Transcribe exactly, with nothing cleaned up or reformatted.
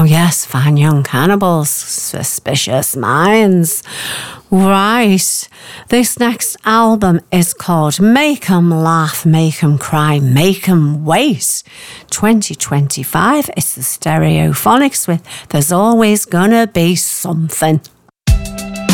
yes, Fine Young Cannibals, Suspicious Minds. Right, this next album is called Make 'Em Laugh, Make 'Em Cry, Make 'Em Wait. twenty twenty-five, it's the Stereophonics with There's Always Gonna Be Something.